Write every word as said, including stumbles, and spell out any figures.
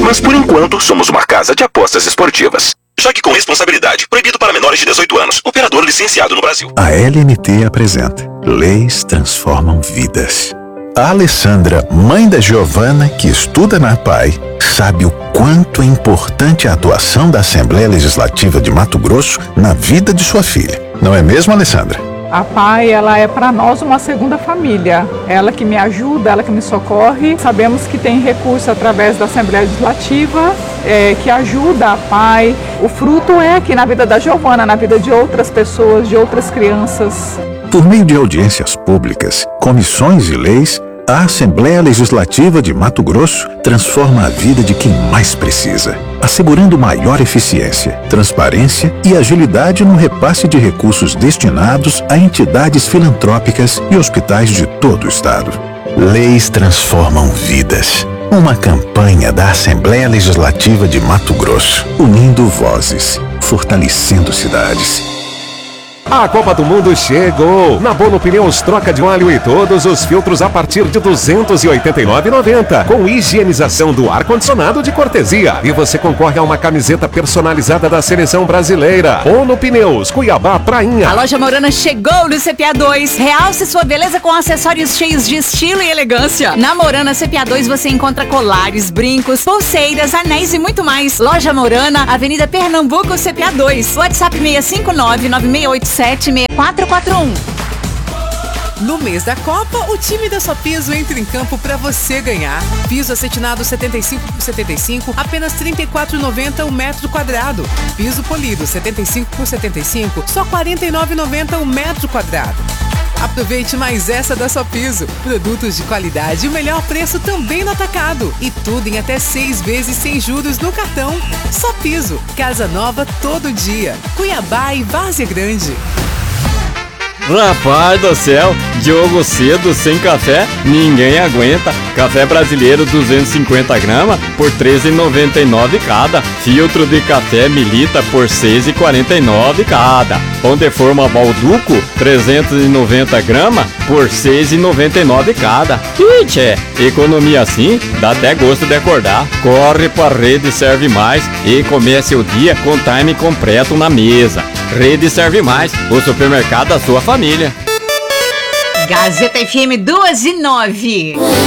Mas por enquanto somos uma casa de apostas esportivas. Jogue com responsabilidade. Proibido para menores de dezoito anos. Operador licenciado no Brasil. A L N T apresenta Leis Transformam Vidas. A Alessandra, mãe da Giovana, que estuda na P A I, sabe o quanto é importante a atuação da Assembleia Legislativa de Mato Grosso na vida de sua filha. Não é mesmo, Alessandra? A P A I, ela é para nós uma segunda família. Ela que me ajuda, ela que me socorre. Sabemos que tem recurso através da Assembleia Legislativa, é, que ajuda a P A I. O fruto é aqui na vida da Giovana, na vida de outras pessoas, de outras crianças. Por meio de audiências públicas, comissões e leis, a Assembleia Legislativa de Mato Grosso transforma a vida de quem mais precisa, assegurando maior eficiência, transparência e agilidade no repasse de recursos destinados a entidades filantrópicas e hospitais de todo o estado. Leis Transformam Vidas. Uma campanha da Assembleia Legislativa de Mato Grosso, unindo vozes, fortalecendo cidades. A Copa do Mundo chegou! Na Bono Pneus, troca de óleo e todos os filtros a partir de duzentos e oitenta e nove reais e noventa centavos, com higienização do ar-condicionado de cortesia. E você concorre a uma camiseta personalizada da Seleção Brasileira. Bono Pneus, Cuiabá, Prainha. A loja Morana chegou no C P A dois. Realce sua beleza com acessórios cheios de estilo e elegância. Na Morana C P A dois você encontra colares, brincos, pulseiras, anéis e muito mais. Loja Morana, Avenida Pernambuco, C P A dois. WhatsApp seis cinco nove nove seis oito sete seis quatro quatro um. No mês da Copa, o time da Só Piso entra em campo para você ganhar. Piso acetinado setenta e cinco por setenta e cinco, apenas trinta e quatro reais e noventa centavos o metro quadrado. Piso polido setenta e cinco por setenta e cinco, só quarenta e nove reais e noventa centavos o metro quadrado. Aproveite mais essa da Só Piso. Produtos de qualidade e o melhor preço também no atacado. E tudo em até seis vezes sem juros no cartão. Só Piso. Casa nova todo dia. Cuiabá e Várzea Grande. Rapaz do céu, Diogo cedo sem café, ninguém aguenta. Café brasileiro duzentos e cinquenta gramas por treze reais e noventa e nove centavos cada. Filtro de café Milita por seis reais e quarenta e nove centavos cada. Pão de forma Balduco trezentos e noventa gramas por seis reais e noventa e nove centavos cada. Ih, tchê, economia assim dá até gosto de acordar. Corre pra Rede Serve Mais e comece o dia com time completo na mesa. Rede Serve Mais, o supermercado da sua família. Gazeta F M duas e nove.